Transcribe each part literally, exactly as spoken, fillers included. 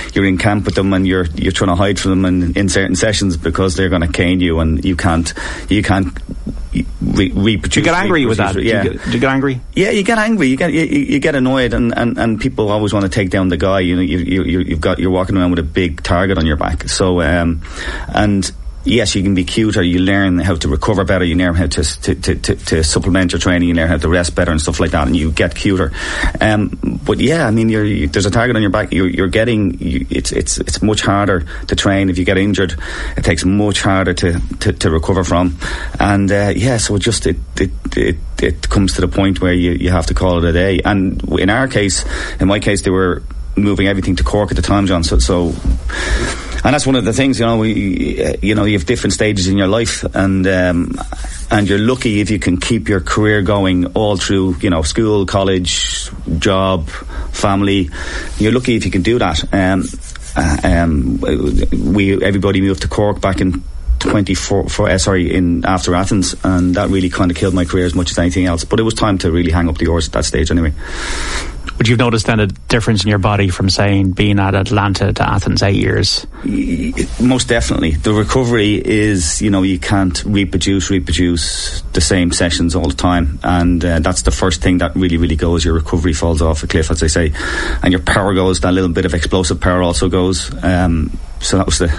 you're in camp with them and you're you're trying to hide from them in, in certain sessions because they're going to cane you and you can't you can't re- reproduce. Do you get angry with that? Yeah. Do you, get, do you get angry? Yeah, you get angry. You get you, you get annoyed, and, and, and people always want to take down the guy. You know, you you you've got you're walking around with a big target on your back. So um, and. Yes, you can be cuter. You learn how to recover better. You learn how to to, to, to to supplement your training. You learn how to rest better and stuff like that, and you get cuter. Um, but yeah, I mean, you're, you, there's a target on your back. You're, you're getting. You, it's it's it's much harder to train if you get injured. It takes much harder to, to, to recover from. And uh, yeah, so it just it, it it it comes to the point where you, you have to call it a day. And in our case, in my case, they were moving everything to Cork at the time, John. So. so And that's one of the things, you know, we, you know, you have different stages in your life, and um, and you're lucky if you can keep your career going all through, you know, school, college, job, family. You're lucky if you can do that. Um, uh, um, we everybody moved to Cork back in twenty-four, for, uh, sorry, in after Athens, and that really kind of killed my career as much as anything else. But it was time to really hang up the oars at that stage, anyway. Would you have noticed then a difference in your body from, saying, being at Atlanta to Athens eight years? Most definitely. The recovery is, you know, you can't reproduce, reproduce the same sessions all the time. And uh, that's the first thing that really, really goes. Your recovery falls off a cliff, as I say. And your power goes. That little bit of explosive power also goes. Um, so that was the...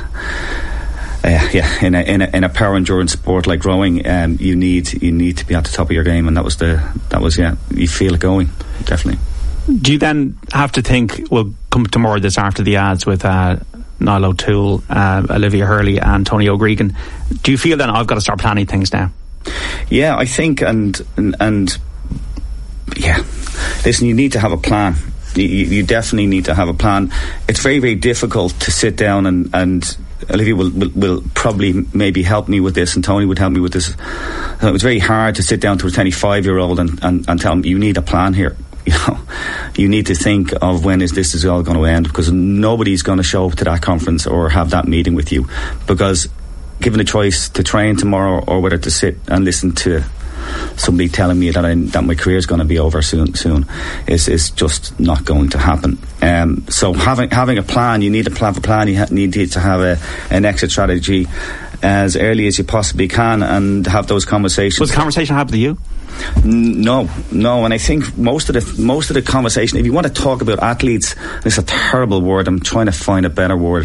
Uh, yeah, in a, in a in a power endurance sport like rowing, um, you need you need to be at the top of your game, and that was the that was yeah, you feel it going, definitely. Do you then have to think, we'll come to more of this after the ads with uh, Niall O'Toole, uh, Olivia Hurley and Tony O'Gregan, do you feel then I've got to start planning things now? Yeah, I think, and and, and yeah, listen, you need to have a plan. You, you definitely need to have a plan. It's very, very difficult to sit down and, and Olivia will, will, will probably maybe help me with this, and Tony would help me with this. It was very hard to sit down to a twenty-five-year-old and, and, and tell them, you need a plan here. You know, you need to think of when is this is all going to end, because nobody's going to show up to that conference or have that meeting with you, because given a choice to train tomorrow or whether to sit and listen to somebody telling me that I, that my career is going to be over soon soon is is just not going to happen. Um, so having having a plan, you need to have a plan. You ha- need to have a an exit strategy as early as you possibly can, and have those conversations. Was the conversation happen to you? No, no, and I think most of the most of the conversation, if you want to talk about athletes, it's a terrible word. I'm trying to find a better word.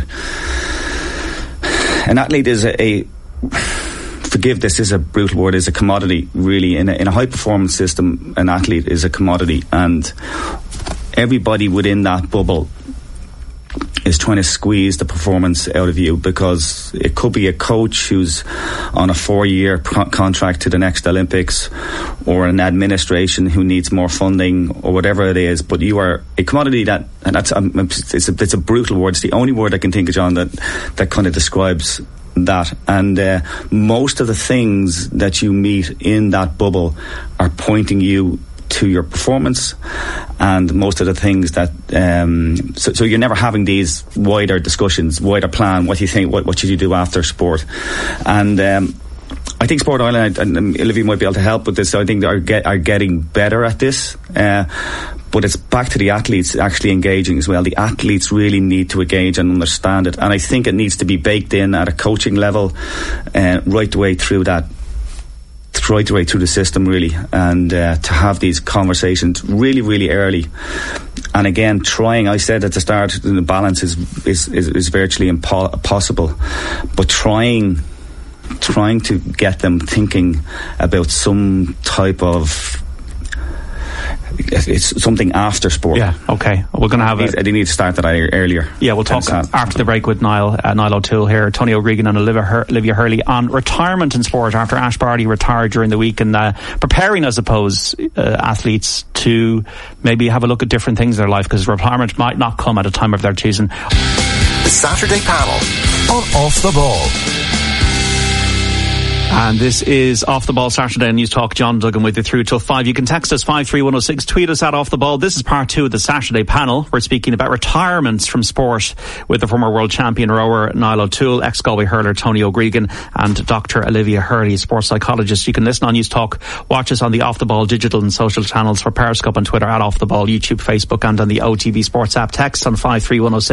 An athlete is a, a forgive this is a brutal word, is a commodity, really. In a, in a high performance system, an athlete is a commodity, and everybody within that bubble is trying to squeeze the performance out of you, because it could be a coach who's on a four-year pro- contract to the next Olympics, or an administration who needs more funding, or whatever it is. But you are a commodity that, and that's um, it's, a, it's a brutal word. It's the only word I can think of, John, that that kind of describes that. And uh, most of the things that you meet in that bubble are pointing you to your performance, and most of the things that um, so, so you're never having these wider discussions, wider plan, what do you think, what, what should you do after sport. And um, I think Sport Ireland, and, and Olivia might be able to help with this, so I think they are, get, are getting better at this, uh, but it's back to the athletes actually engaging as well. The athletes really need to engage and understand it, and I think it needs to be baked in at a coaching level, uh, right the way through that right away through the system, really, and uh, to have these conversations really, really early. And again, trying, I said at the start, the balance is is, is, is virtually impossible, but trying trying to get them thinking about some type of, it's something after sport. Yeah, okay. We're going to have it. I need to start that earlier. Yeah, we'll talk after the break with Niall, uh, Niall O'Toole here, Tony O'Gregan and Olivia, Hur- Olivia Hurley on retirement in sport after Ash Barty retired during the week, and uh, preparing, I suppose, uh, athletes to maybe have a look at different things in their life, because retirement might not come at a time of their choosing. The Saturday Panel on Off the Ball. And this is Off the Ball Saturday News Talk. John Duggan with you through till five. You can text us five three one oh six, tweet us at Off the Ball. This is part two of the Saturday Panel. We're speaking about retirements from sport with the former world champion rower Niall O'Toole, ex-Galway hurler Tony O'Gregan, and Doctor Olivia Hurley, sports psychologist. You can listen on News Talk, watch us on the Off the Ball digital and social channels for Periscope and Twitter at Off the Ball, YouTube, Facebook, and on the O T B Sports app. Text on five three one oh six.